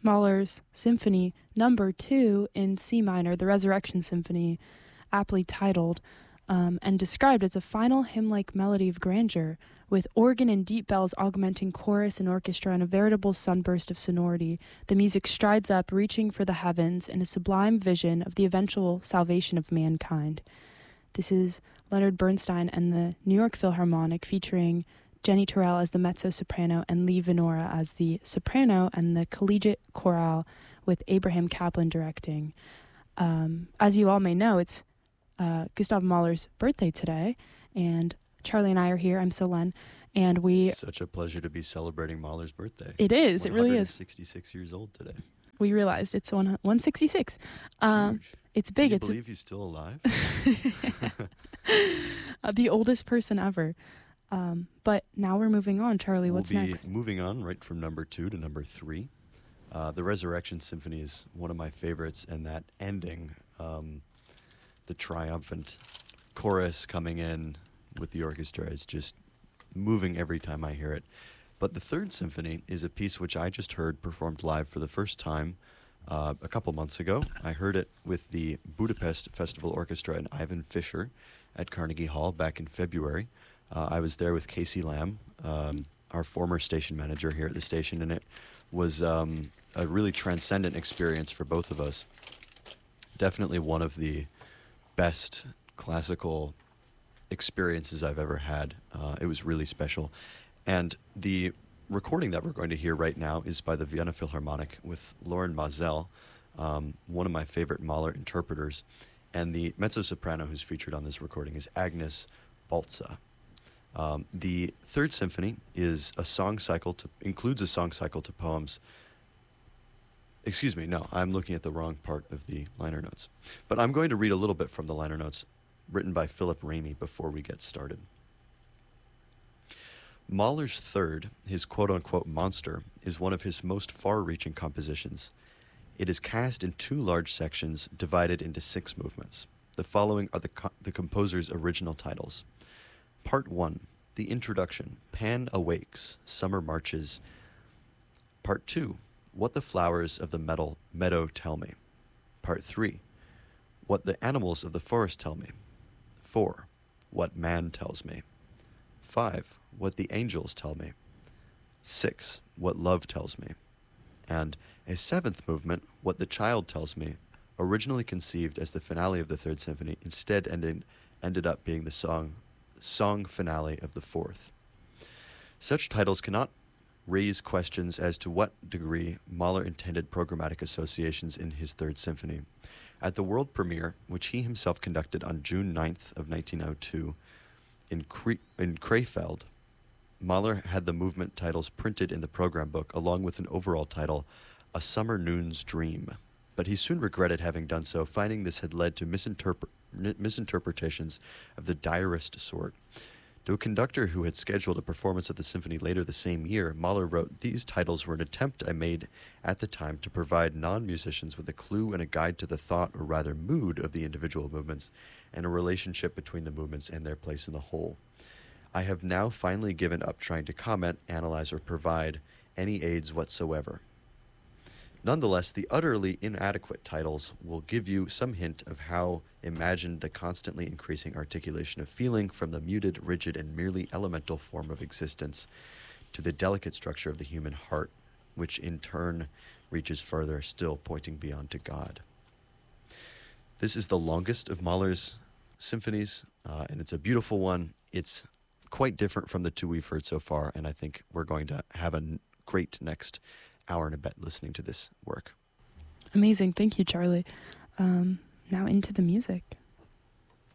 Mahler's Symphony Number 2 in C minor, the Resurrection Symphony, aptly titled, and described as a final hymn-like melody of grandeur, with organ and deep bells augmenting chorus and orchestra in a veritable sunburst of sonority. The music strides up, reaching for the heavens in a sublime vision of the eventual salvation of mankind. This is Leonard Bernstein and the New York Philharmonic, featuring Jenny Terrell as the mezzo-soprano and Lee Venora as the soprano, and the Collegiate Chorale with Abraham Kaplan directing. As you all may know, it's Gustav Mahler's birthday today, and Charlie and I are here. I'm Solen, and It's such a pleasure to be celebrating Mahler's birthday. It is. It really is. 66 years old today. We realized it's 166. Huge. It's big. Can you believe he's still alive? The oldest person ever. But now we're moving on. Charlie, what's next? We'll be moving on right from number 2 to number 3. The Resurrection Symphony is one of my favorites, and that ending, the triumphant chorus coming in with the orchestra is just moving every time I hear it. But the Third Symphony is a piece which I just heard performed live for the first time a couple months ago. I heard it with the Budapest Festival Orchestra and Ivan Fischer at Carnegie Hall back in February. I was there with Casey Lamb, our former station manager here at the station, and it was a really transcendent experience for both of us. Definitely one of the best classical experiences I've ever had. It was really special. And the recording that we're going to hear right now is by the Vienna Philharmonic with Loren Maazel, one of my favorite Mahler interpreters. And the mezzo-soprano who's featured on this recording is Agnes Baltza. The Third Symphony is includes a song cycle to poems. Excuse me, no, I'm looking at the wrong part of the liner notes. But I'm going to read a little bit from the liner notes written by Philip Ramey before we get started. Mahler's Third, his quote-unquote monster, is one of his most far-reaching compositions. It is cast in 2 large sections divided into 6 movements. The following are the composer's original titles. Part 1, the introduction, Pan Awakes, Summer Marches. Part 2, What the Flowers of the Meadow Tell Me. Part 3, What the Animals of the Forest Tell Me. 4, What Man Tells Me. 5, What the Angels Tell Me. 6, What Love Tells Me. And a 7th movement, What the Child Tells Me, originally conceived as the finale of the Third Symphony, instead ended up being the song finale of the 4th. Such titles cannot raise questions as to what degree Mahler intended programmatic associations in his Third Symphony. At the world premiere, which he himself conducted on June 9th of 1902 in Krefeld, Mahler had the movement titles printed in the program book along with an overall title, A Summer Noon's Dream. But he soon regretted having done so, finding this had led to misinterpretations of the direst sort. To a conductor who had scheduled a performance of the symphony later the same year, Mahler wrote, "These titles were an attempt I made at the time to provide non-musicians with a clue and a guide to the thought, or rather mood, of the individual movements, and a relationship between the movements and their place in the whole. I have now finally given up trying to comment, analyze, or provide any aids whatsoever." Nonetheless, the utterly inadequate titles will give you some hint of how imagined the constantly increasing articulation of feeling from the muted, rigid, and merely elemental form of existence to the delicate structure of the human heart, which in turn reaches further still, pointing beyond to God. This is the longest of Mahler's symphonies, and it's a beautiful one. It's quite different from the 2 we've heard so far, and I think we're going to have a great next hour and a bit listening to this work. Amazing. Thank you, Charlie. Now into the music.